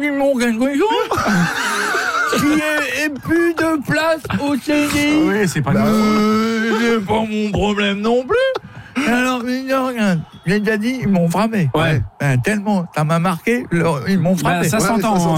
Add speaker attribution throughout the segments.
Speaker 1: dit mon quelque chose. Qu'il n'y ait plus de place au CDI.
Speaker 2: Oui, c'est pas grave.
Speaker 1: C'est pas mon problème non plus. Alors, regarde, j'ai déjà dit, ils m'ont frappé.
Speaker 2: Ouais.
Speaker 1: Tellement, ça m'a marqué, ils m'ont frappé.
Speaker 2: Ça s'entend.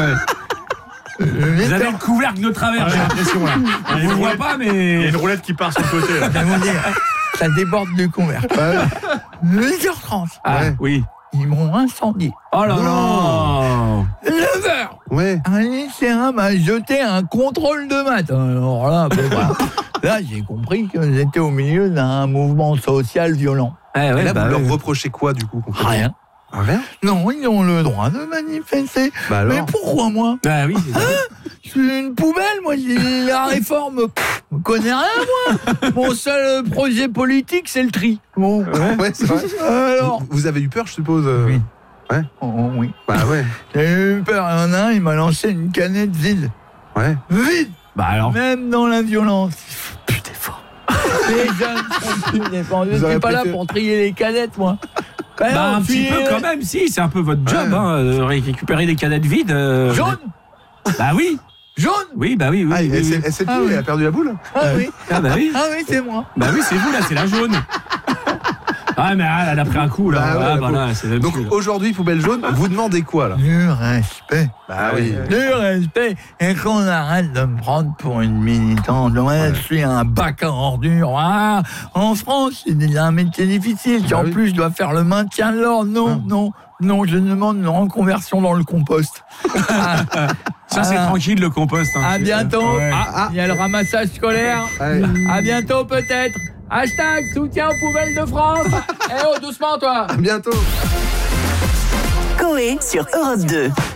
Speaker 2: Vous avez le couvercle de travers, j'ai l'impression là. On ne voit pas, mais
Speaker 3: Il y a une roulette qui part sur le côté. Là.
Speaker 1: Je vais vous dire, ça déborde du couvercle. 8h30.
Speaker 2: Ah, oui.
Speaker 1: Ils m'ont incendié.
Speaker 2: Oh là là.
Speaker 1: 9h.
Speaker 4: Ouais.
Speaker 1: Un lycéen m'a jeté un contrôle de maths. Alors là, là j'ai compris que j'étais au milieu d'un mouvement social violent.
Speaker 2: Eh ouais,
Speaker 4: Et là,
Speaker 2: bah
Speaker 4: vous leur
Speaker 2: ouais.
Speaker 4: reprochez quoi, du coup, concrètement?
Speaker 1: Rien.
Speaker 4: Rien?
Speaker 1: Non, ils ont le droit de manifester.
Speaker 4: Bah alors?
Speaker 1: Mais pourquoi moi?
Speaker 2: Ah oui.
Speaker 1: Je suis une poubelle, moi, la réforme, je connais rien, moi. Mon seul projet politique, c'est le tri. Bon.
Speaker 4: Ouais, c'est vrai.
Speaker 1: Alors.
Speaker 4: Vous avez eu peur, je suppose?
Speaker 1: Oui.
Speaker 4: Ouais.
Speaker 1: Oh, oui.
Speaker 4: Bah ouais.
Speaker 1: J'ai eu peur. Il y en a un, il m'a lancé une canette vide.
Speaker 4: Ouais.
Speaker 1: Vide.
Speaker 2: Bah alors.
Speaker 1: Même dans la violence. Putain, fort. Les jeunes sont plus défendus. Je
Speaker 4: Vous aurez
Speaker 1: suis pas là
Speaker 4: préféré-
Speaker 1: pour trier les canettes, moi.
Speaker 2: Bah, un petit peu quand même, si, c'est un peu votre job,
Speaker 4: Ouais.
Speaker 2: hein, de récupérer des canettes vides.
Speaker 1: Jaune.
Speaker 2: Bah oui.
Speaker 1: Jaune.
Speaker 2: Oui, bah oui, oui.
Speaker 4: Ah,
Speaker 2: oui, oui.
Speaker 4: elle s'est
Speaker 1: Ah
Speaker 4: pliée,
Speaker 1: oui.
Speaker 4: elle a perdu la boule?
Speaker 1: Ah oui.
Speaker 2: Ah bah oui.
Speaker 1: Ah oui, c'est moi.
Speaker 2: Bah oui, c'est vous là, c'est la jaune. Ah mais elle a pris un coup là.
Speaker 4: Bah ouais,
Speaker 2: Ah,
Speaker 4: la
Speaker 2: bah là, c'est
Speaker 4: Donc aujourd'hui, Poubelle Jaune, vous demandez quoi, là?
Speaker 1: Du respect.
Speaker 4: Bah oui.
Speaker 1: Du respect. Et qu'on arrête de me prendre pour une militante. Ouais, je suis un bac à ordures. Ah, en France, c'est déjà un métier difficile.
Speaker 4: Bah
Speaker 1: En
Speaker 4: oui.
Speaker 1: plus, je dois faire le maintien de l'ordre. Non, je demande une reconversion dans le compost.
Speaker 2: Ça c'est tranquille le compost. Hein.
Speaker 1: À bientôt.
Speaker 2: Ouais.
Speaker 1: Il y a le ramassage scolaire.
Speaker 4: Ouais.
Speaker 1: À bientôt peut-être. Hashtag soutien aux poubelles de France. Eh oh, doucement toi.
Speaker 4: À bientôt.
Speaker 5: Coé sur Europe 2.